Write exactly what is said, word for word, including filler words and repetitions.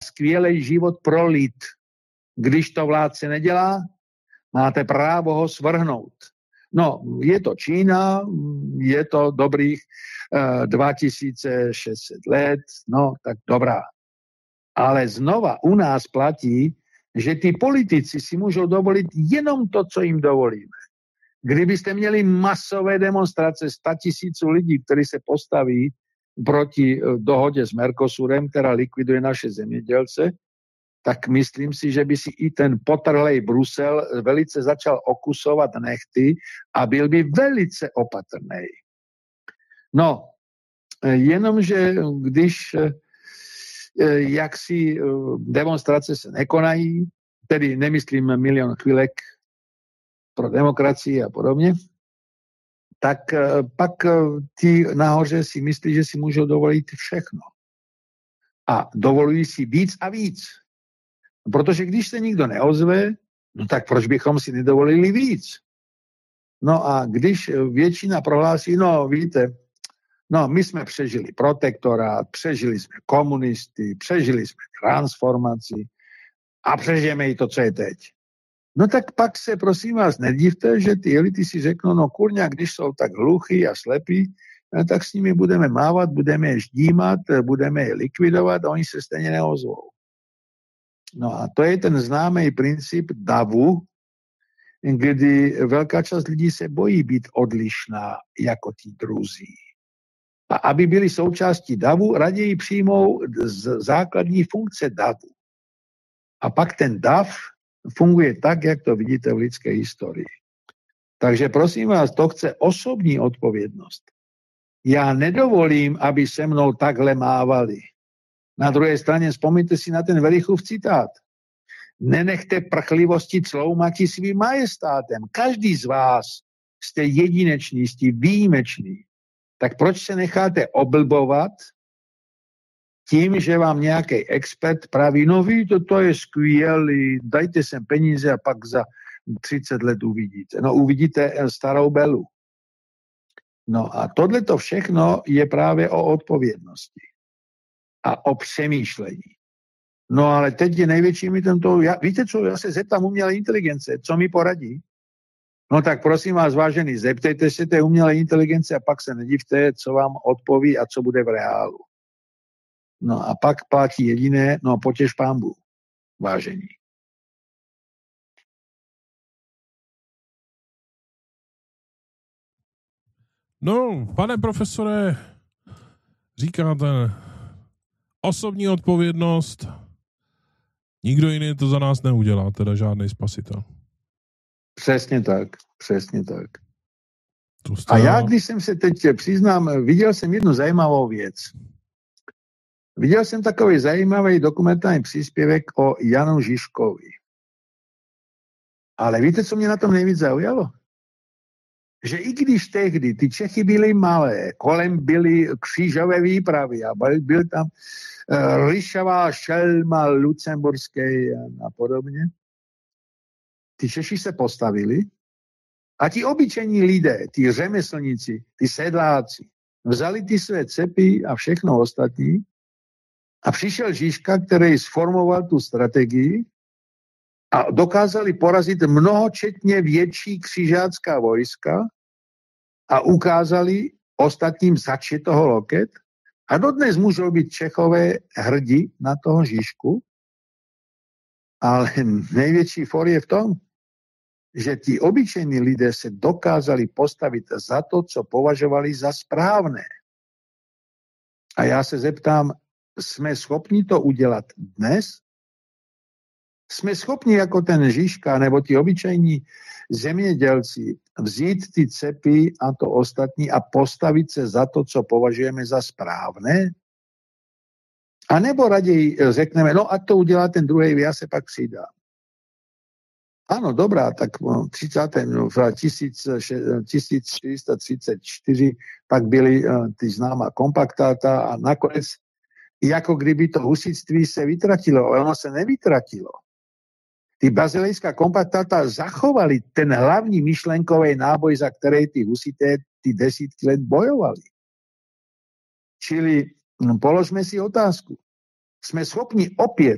skvělý život pro lid. Když to vládce nedělá, máte právo ho svrhnout. No, je to Čína, je to dobrých uh, dva tisíce šest set let, no, tak dobrá. Ale znova u nás platí, že tí politici si môžu dovoliť jenom to, co im dovolíme. Kdybyste měli masové demonstrace sto tisíců lidí, ktorí se postaví proti dohode s Mercosurem, ktorá likviduje naše zemědělce, tak myslím si, že by si i ten potrhlej Brusel velice začal okusovat nechty a byl by velice opatrný. No, jenomže když jaksi demonstrace se nekonají, tedy nemyslím milion chvílek pro demokracii a podobně, tak pak ti nahoře si myslí, že si můžou dovolit všechno. A dovolují si víc a víc. Protože když se nikdo neozve, no tak proč bychom si nedovolili víc? No a když většina prohlásí, no víte, no my jsme přežili protektorát, přežili jsme komunisty, přežili jsme transformaci a přežijeme i to, co je teď. No tak pak se prosím vás nedivte, že ty elity si řeknou, no kurňa, když jsou tak hluchý a slepí, no, tak s nimi budeme mávat, budeme je ždímat, budeme je likvidovat a oni se stejně neozvou. No a to je ten známý princip davu, kdy velká část lidí se bojí být odlišná jako tí druzí. A aby byli součástí davu, raději přijmou z základní funkce davu. A pak ten dav funguje tak, jak to vidíte v lidské historii. Takže prosím vás, to chce osobní odpovědnost. Já nedovolím, aby se mnou takhle mávali. Na druhé straně vzpomněte si na ten Velichův citát. Nenechte prchlivosti cloumati svým majestátem. Každý z vás jste jedinečný, jste výjimečný. Tak proč se necháte oblbovat tím, že vám nějaký expert praví, no víte, to je skvělý, dajte sem peníze a pak za třicet let uvidíte. No uvidíte starou Belu. No a tohleto všechno je právě o odpovědnosti a o přemýšlení. No ale teď je největší mi tento, já, víte co, já se zeptám umělé inteligence, co mi poradí? No tak prosím vás, vážený, zeptejte se té umělé inteligence a pak se nedivte, co vám odpoví a co bude v reálu. No a pak platí jediné, no potěš pánbu, vážení. No, pane profesore, říkáte osobní odpovědnost, nikdo jiný to za nás neudělá, teda žádný spasitel. Přesně tak, přesně tak. Jste... A já, když jsem se teď přiznám, viděl jsem jednu zajímavou věc. Viděl jsem takový zajímavý dokumentární příspěvek o Janu Žižkovi. Ale víte, co mě na tom nejvíc zaujalo? Že i když tehdy ty Čechy byly malé, kolem byly křížové výpravy a byl, byl tam uh, Ryšavá šelma lucemburské a podobně, ty Češi se postavili a ti obyčejní lidé, ty řemeslníci, ty sedláci, vzali ty své cepy a všechno ostatní a přišel Žižka, který sformoval tu strategii a dokázali porazit mnohočetně větší křižácká vojska a ukázali ostatním, zač je toho loket. A dodnes můžou být Čechové hrdí na toho Žižku, ale největší for je v tom, že ti obyčejní lidé se dokázali postavit za to, co považovali za správné. A já se zeptám, jsme schopni to udělat dnes? Jsme schopni jako ten Žižka nebo ti obyčejní zemědělci vzít ty cepy a to ostatní a postavit se za to, co považujeme za správné? A nebo raději řekneme, no a to udělá ten druhý, já se pak přidám. Ano, dobrá, tak třicátého v tisíc čtyři třicet čtyři pak byly ty známá kompaktáta a nakonec jako kdyby to husitství se vytratilo. Ono se nevytratilo. Ty bazilejská kompaktáta zachovali ten hlavní myšlenkový náboj, za který ty husité ty desítky let bojovali. Čili položme si otázku. Jsme schopni opět